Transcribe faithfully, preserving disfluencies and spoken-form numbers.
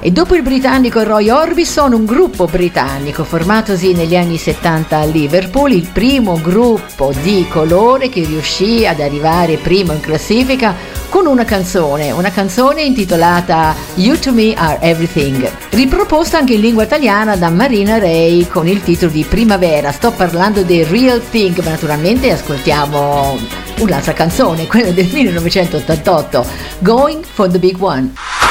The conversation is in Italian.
E dopo il britannico Roy Orbison, un gruppo britannico formatosi negli anni settanta a Liverpool, il primo gruppo di colore che riuscì ad arrivare primo in classifica con una canzone, una canzone intitolata You to Me Are Everything, riproposta anche in lingua italiana da Marina Ray con il titolo di Primavera. Sto parlando dei Real Thing, ma naturalmente ascoltiamo un'altra canzone, quella del millenovecentottantotto, Going for the Big One.